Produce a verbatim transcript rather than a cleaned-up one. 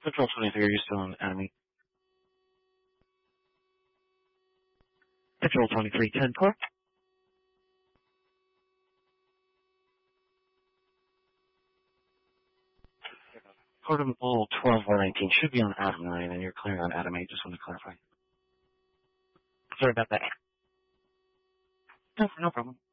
Control twenty-three, are you still on Adam eight? Control twenty-three, ten core. Portable twelve one nineteen should be on Adam nine, and you're clear on Adam eight. Just want to clarify. Sorry about that. No, no problem.